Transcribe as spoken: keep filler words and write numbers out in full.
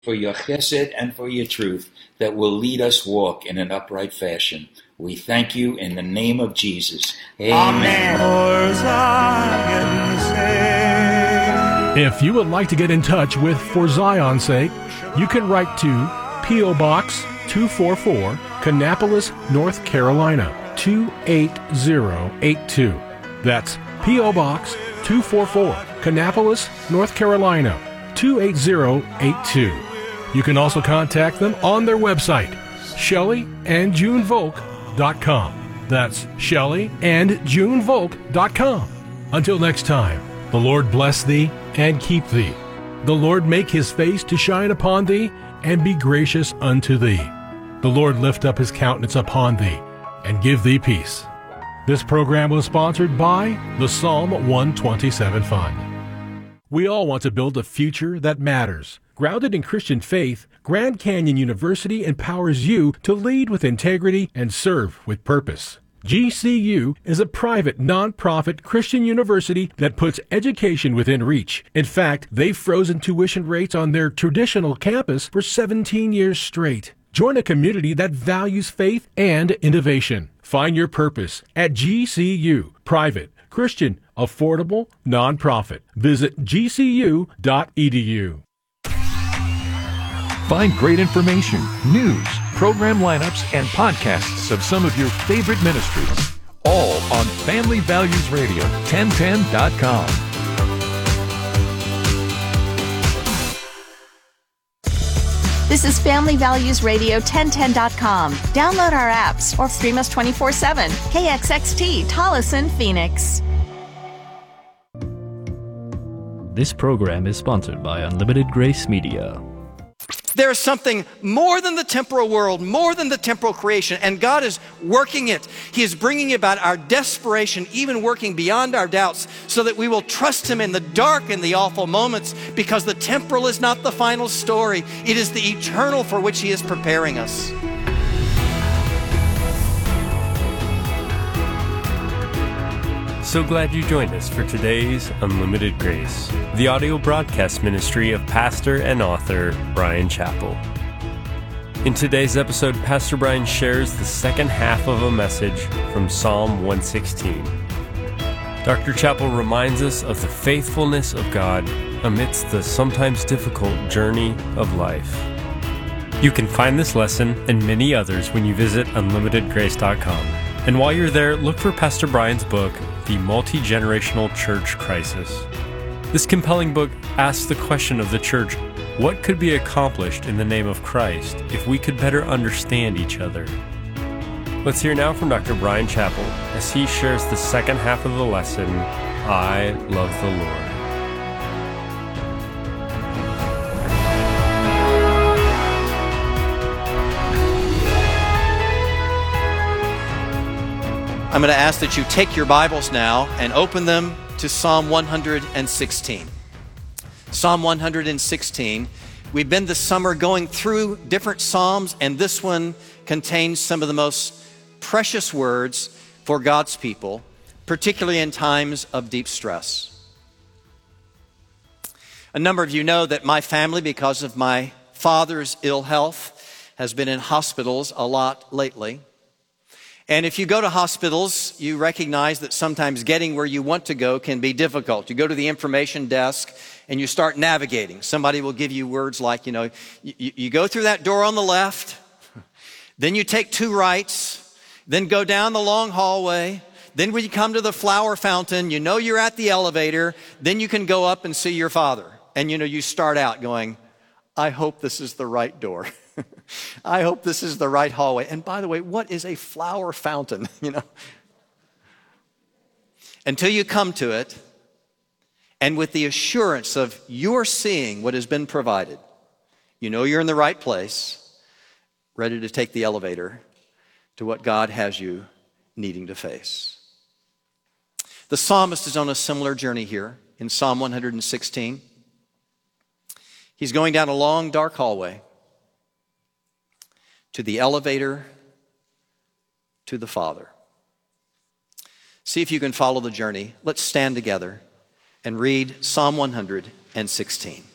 for your chesed and for your truth that will lead us walk in an upright fashion. We thank you in the name of Jesus. Amen. Amen. If you would like to get in touch with For Zion's Sake, you can write to P O. Box two forty-four, Kannapolis, North Carolina, two eight zero eight two. That's P O. Box two forty-four, Kannapolis, North Carolina, two eight zero eight two. You can also contact them on their website, Shelley and June Volk dot com. That's Shelley and June Volk dot com. Until next time, the Lord bless thee and keep thee. The Lord make his face to shine upon thee and be gracious unto thee. The Lord lift up his countenance upon thee and give thee peace. This program was sponsored by the Psalm one twenty-seven Fund. We all want to build a future that matters. Grounded in Christian faith, Grand Canyon University empowers you to lead with integrity and serve with purpose. G C U is a private, non-profit Christian university that puts education within reach. In fact, they've frozen tuition rates on their traditional campus for seventeen years straight. Join a community that values faith and innovation. Find your purpose at G C U. Private, Christian, affordable, non-profit. Visit G C U dot E D U. Find great information, news, program lineups, and podcasts of some of your favorite ministries, all on Family Values Radio, ten ten dot com. This is Family Values Radio, ten ten dot com. Download our apps or stream us twenty-four seven. K X X T, Tolleson, Phoenix. This program is sponsored by Unlimited Grace Media. There is something more than the temporal world, more than the temporal creation, and God is working it. He is bringing about our desperation, even working beyond our doubts, so that we will trust Him in the dark and the awful moments, because the temporal is not the final story. It is the eternal for which He is preparing us. So glad you joined us for today's Unlimited Grace, the audio broadcast ministry of pastor and author Bryan Chapell. In today's episode, Pastor Bryan shares the second half of a message from Psalm one sixteen. Doctor Chapell reminds us of the faithfulness of God amidst the sometimes difficult journey of life. You can find this lesson and many others when you visit unlimited grace dot com. And while you're there, look for Pastor Bryan's book, The Multi-Generational Church Crisis. This compelling book asks the question of the church, what could be accomplished in the name of Christ if we could better understand each other? Let's hear now from Doctor Bryan Chapell as he shares the second half of the lesson, I Love the Lord. I'm going to ask that you take your Bibles now and open them to Psalm one sixteen. Psalm one sixteen. We've been this summer going through different Psalms, and this one contains some of the most precious words for God's people, particularly in times of deep stress. A number of you know that my family, because of my father's ill health, has been in hospitals a lot lately. And if you go to hospitals, you recognize that sometimes getting where you want to go can be difficult. You go to the information desk and you start navigating. Somebody will give you words like, you know, you, you go through that door on the left, then you take two rights, then go down the long hallway. Then when you come to the flower fountain, you know you're at the elevator. Then you can go up and see your father. And, you know, you start out going, I hope this is the right door. I hope this is the right hallway. And by the way, what is a flower fountain? You know, until you come to it, and with the assurance of you're seeing what has been provided, you know you're in the right place, ready to take the elevator to what God has you needing to face. The psalmist is on a similar journey here in Psalm one sixteen. He's going down a long, dark hallway to the elevator, to the Father. See if you can follow the journey. Let's stand together and read Psalm one sixteen.